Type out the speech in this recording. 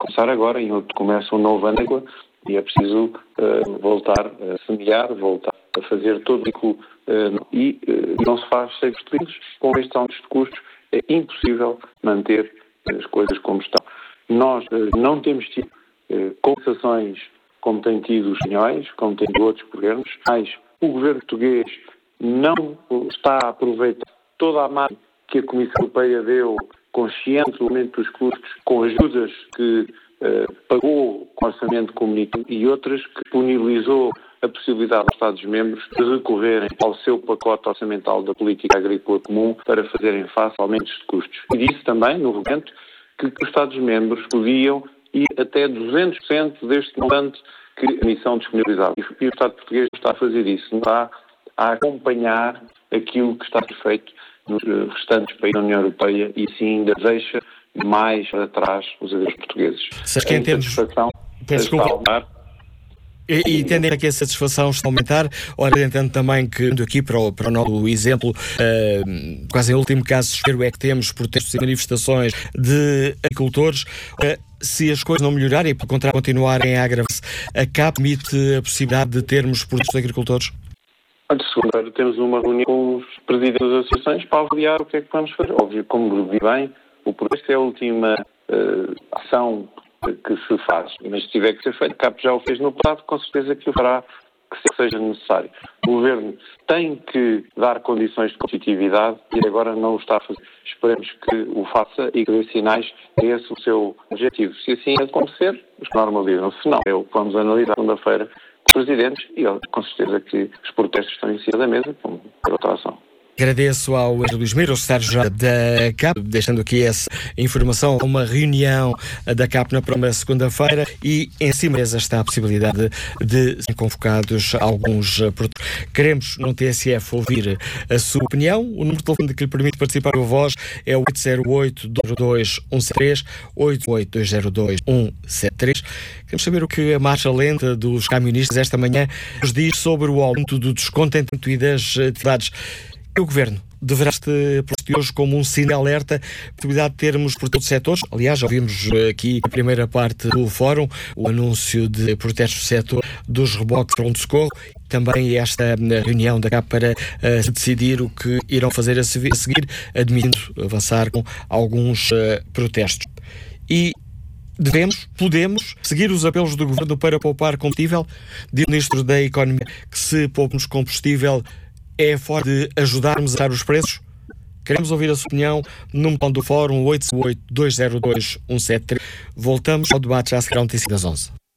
começar agora, em outubro começa um novo ano agrícola e é preciso voltar a semear, voltar a fazer todo o ciclo e não se faz sem custos. Com estes aumentos de custos é impossível manter as coisas como estão. Nós não temos tido compensações como têm tido os espanhóis, como têm tido outros governos, mas o governo português não está a aproveitar toda a margem que a Comissão Europeia deu, consciente do aumento dos custos, com ajudas que pagou com orçamento comunitário e outras que disponibilizou a possibilidade dos Estados-membros de recorrerem ao seu pacote orçamental da política agrícola comum para fazerem face a aumentos de custos. E disse também, no momento, que os Estados-membros podiam ir até 200% deste montante que a Comissão disponibilizava. E o Estado português está a fazer isso, não está a acompanhar aquilo que está a ser feito nos restantes países da União Europeia e sim ainda deixa mais para trás os agricultores portugueses. Se que entendemos... E entendem que a satisfação está a aumentar, ora, entendo também que, indo aqui para o nosso exemplo, quase em último caso, espero é que temos protestos e manifestações de agricultores. Se as coisas não melhorarem e, pelo contrário, continuarem a agravar-se, a CAP permite a possibilidade de termos protestos de agricultores? De segunda-feira temos uma reunião com os presidentes das associações para avaliar o que é que vamos fazer. Óbvio, como vi bem, o protesto é a última ação que se faz, mas se tiver que ser feito, a CAP já o fez no passado, com certeza que o fará que seja necessário. O Governo tem que dar condições de competitividade e agora não o está a fazer. Esperemos que o faça e que dê sinais a esse o seu objetivo. Se assim acontecer, os normalizam. Se não, é o que vamos analisar segunda-feira com os presidentes e com certeza que os protestos estão em cima da mesa como para outra ação. Agradeço ao Luís Miro, o secretário-geral da CAP, deixando aqui essa informação, uma reunião da CAP na próxima segunda-feira e em cima da mesa está a possibilidade de serem convocados alguns protestos. Queremos no TSF ouvir a sua opinião. O número de telefone que lhe permite participar com a voz é o 808-202-173, 88202-173. Queremos saber o que a marcha lenta dos camionistas esta manhã nos diz sobre o aumento do descontentamento e das atividades. O Governo deverá ter posto hoje como um sinal de alerta a possibilidade de termos por todos os setores. Aliás, já ouvimos aqui na primeira parte do fórum o anúncio de protestos do setor dos reboques de pronto-socorro. Também esta reunião da CAP para decidir o que irão fazer a seguir, admitindo avançar com alguns protestos. E podemos seguir os apelos do Governo para poupar combustível. Diz o Ministro da Economia que se pouparmos combustível é a forma de ajudarmos a dar os preços? Queremos ouvir a sua opinião no botão do fórum 88202-173. Voltamos ao debate já a seguir ao notícia das 11.